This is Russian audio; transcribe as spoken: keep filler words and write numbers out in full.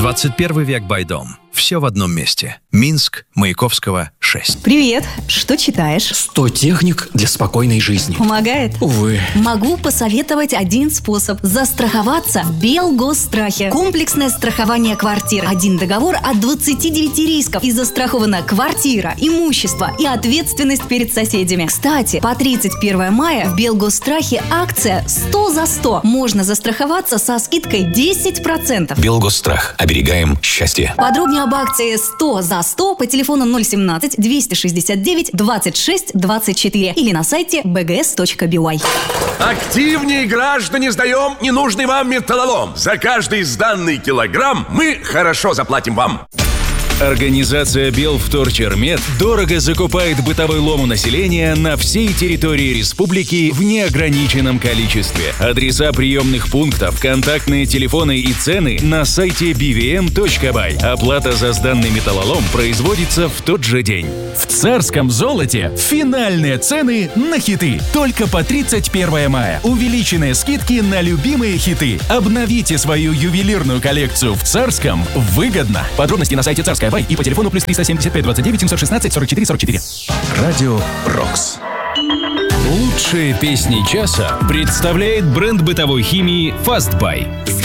двадцать первый век Байдом. Все в одном месте. Минск, Маяковского, шесть. Привет. Что читаешь? сто техник для спокойной жизни. Помогает? Увы. Могу посоветовать один способ. Застраховаться в Белгосстрахе. Комплексное страхование квартир. Один договор от двадцати девяти рисков. И застрахована квартира, имущество и ответственность перед соседями. Кстати, по тридцать первое мая в Белгосстрахе акция сто за сто. Можно застраховаться со скидкой десять процентов. Белгосстрах. Оберегаем счастье. Подробнее об акции сто за сто по телефону ноль семнадцать двести шестьдесят девять двадцать шесть двадцать четыре или на сайте би гэ эс точка би уай. Активнее, граждане, сдаем ненужный вам металлолом. За каждый сданный килограмм мы хорошо заплатим вам. Организация Белвторчермет дорого закупает бытовой лом у населения на всей территории республики в неограниченном количестве. Адреса приемных пунктов, контактные телефоны и цены на сайте би ви эм точка бай. Оплата за сданный металлолом производится в тот же день. В Царском золоте финальные цены на хиты. Только по тридцать первое мая. Увеличенные скидки на любимые хиты. Обновите свою ювелирную коллекцию в Царском выгодно. Подробности на сайте Царская Бай и по телефону плюс триста семьдесят пять двадцать девять семьсот шестнадцать сорок четыре сорок четыре. Радио Рокс. Лучшие песни часа представляет бренд бытовой химии Fast Buy.